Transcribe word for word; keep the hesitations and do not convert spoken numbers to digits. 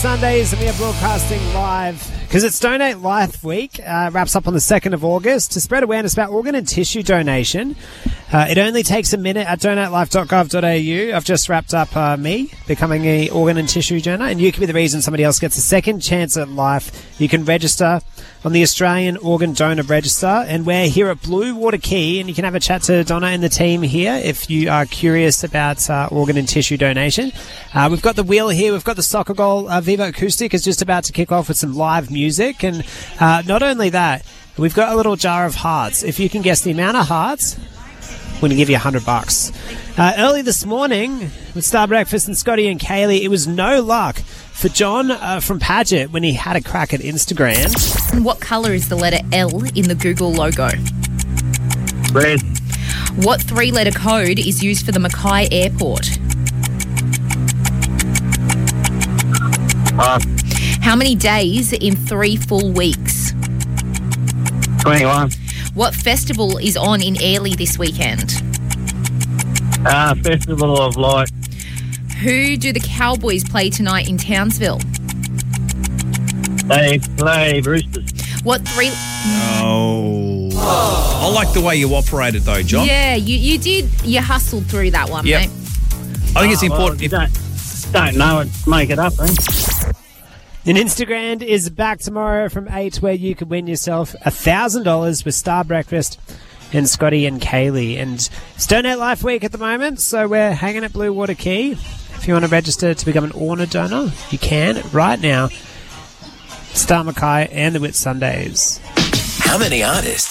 Sundays, and we are broadcasting live because it's Donate Life Week. Uh, wraps up on the second of August to spread awareness about organ and tissue donation. Uh, it only takes a minute at donate life dot gov dot a u. I've just wrapped up uh, me becoming a organ and tissue donor, and you can be the reason somebody else gets a second chance at life. You can register on the Australian Organ Donor Register, and we're here at Blue Water Quay, and you can have a chat to Donna and the team here if you are curious about uh, organ and tissue donation. Uh, we've got the wheel here, we've got the soccer goal. Uh, Viva Acoustic is just about to kick off with some live music, and uh, not only that, we've got a little jar of hearts. If you can guess the amount of hearts, we're going to give you a hundred bucks. Uh, early this morning with Star Breakfast and Scotty and Kaylee, it was no luck for John uh, from Paget when he had a crack at Instagram. What colour is the letter L in the Google logo? Red. What three-letter code is used for the Mackay Airport? Uh, How many days in three full weeks? twenty-one. What festival is on in Airlie this weekend? Uh, Festival of Light. Who do the Cowboys play tonight in Townsville? They play Roosters. What three... Oh. I like the way you operated, though, John. Yeah, you, you did. You hustled through that one, Yep. mate. I think it's Oh, well, important. if you if, don't, don't know it, make it up, eh? And Instagram is back tomorrow from eight, where you could win yourself one thousand dollars with Star Breakfast and Scotty and Kaylee. And it's Donate Life Week at the moment, so we're hanging at Blue Water Quay. If you want to register to become an organ donor, you can right now. Star Mackay and the Whit Sundays. How many artists